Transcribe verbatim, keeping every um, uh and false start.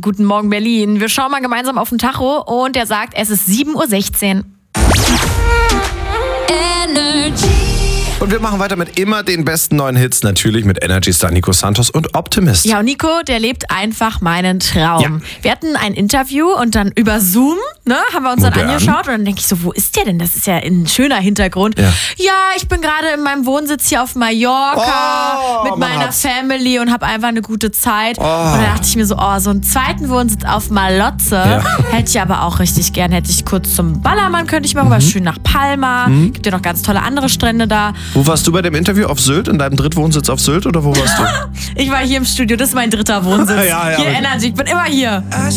Guten Morgen Berlin. Wir schauen mal gemeinsam auf den Tacho und der sagt, es ist sieben Uhr sechzehn. Und wir machen weiter mit immer den besten neuen Hits, natürlich mit Energy Star Nico Santos und Optimist. Ja, und Nico, der lebt einfach meinen Traum. Ja. Wir hatten ein Interview und dann über Zoom, ne, haben wir uns Modern. dann angeschaut und dann denke ich so, wo ist der denn? Das ist ja ein schöner Hintergrund. Ja, ja ich bin gerade in meinem Wohnsitz hier auf Mallorca Oh, mit man meiner hat's. Family und habe einfach eine gute Zeit. Oh. Und dann dachte ich mir so, oh, so einen zweiten Wohnsitz auf Malotze Ja. hätte ich aber auch richtig gern. Hätte ich kurz zum Ballermann, könnte ich mal rüber, schön nach Palma. Mhm. Gibt ja noch ganz tolle andere Strände da. Wo warst du bei dem Interview? Auf Sylt? In deinem Drittwohnsitz auf Sylt oder wo warst du? Ich war hier im Studio, das ist mein dritter Wohnsitz. Ja, ja, hier okay. Energy, ich bin immer hier.